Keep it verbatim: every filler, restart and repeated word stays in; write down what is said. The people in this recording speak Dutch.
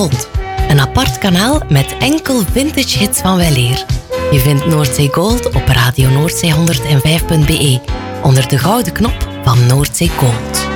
Gold. Een apart kanaal met enkel vintage hits van weleer. Je vindt Noordzee Gold op Radio Noordzee honderdvijf punt be onder de gouden knop van Noordzee Gold.